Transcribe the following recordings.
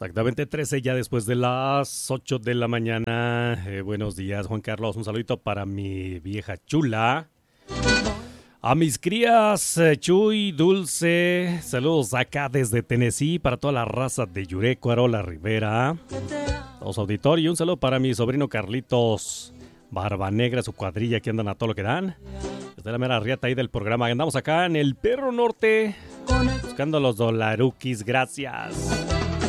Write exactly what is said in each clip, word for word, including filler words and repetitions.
Exactamente trece ya después de las ocho de la mañana. Eh, buenos días, Juan Carlos. Un saludito para mi vieja chula. A mis crías, eh, Chuy, Dulce. Saludos acá desde Tennessee para toda la raza de Yurecuaro, La Ribera. Todos auditorio. Y un saludo para mi sobrino Carlitos Barba Negra, su cuadrilla que andan a todo lo que dan. Desde la mera riata ahí del programa. Andamos acá en el Perro Norte buscando los dolaruquis. Gracias.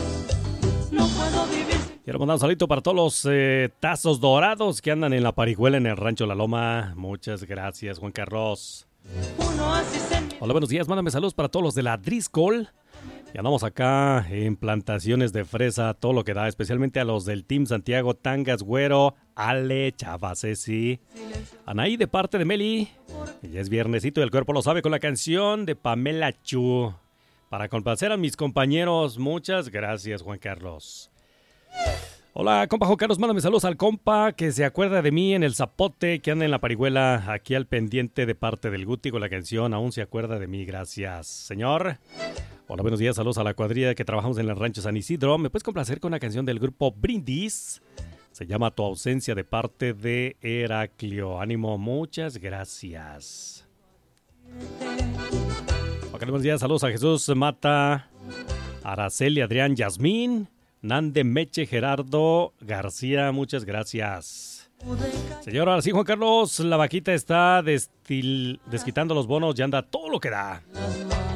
Quiero mandar un saludito para todos los eh, tazos dorados que andan en la parihuela en el Rancho La Loma. Muchas gracias, Juan Carlos. Hola, buenos días. Mándame saludos para todos los de la Driscoll. Y andamos acá en plantaciones de fresa, todo lo que da, especialmente a los del Team Santiago, Tangas, Güero, Ale, Chavacesi, Anaí de parte de Meli. Ya es viernesito y el cuerpo lo sabe con la canción de Pamela Chu. Para complacer a mis compañeros, muchas gracias, Juan Carlos. Hola, compa Juan Carlos, mándame saludos al compa que se acuerda de mí en el Zapote, que anda en la parihuela, aquí al pendiente de parte del Guti con la canción, aún se acuerda de mí, gracias, señor. Hola, buenos días, saludos a la cuadrilla que trabajamos en el Rancho San Isidro. ¿Me puedes complacer con la canción del grupo Brindis? Se llama Tu ausencia de parte de Heraclio. Ánimo, muchas gracias. Ok, buenos días, saludos a Jesús Mata, Araceli, Adrián, Yasmín, Nande, Meche, Gerardo, García, muchas gracias. Señor, ahora sí, Juan Carlos, la vaquita está destil, desquitando los bonos y anda todo lo que da.